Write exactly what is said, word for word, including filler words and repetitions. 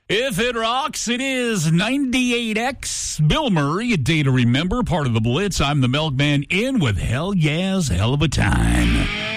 If it rocks, it is ninety-eight X. Bill Murray, a day to remember, part of the Blitz. I'm the Milkman in with Hell Yeah's Hell of a Time.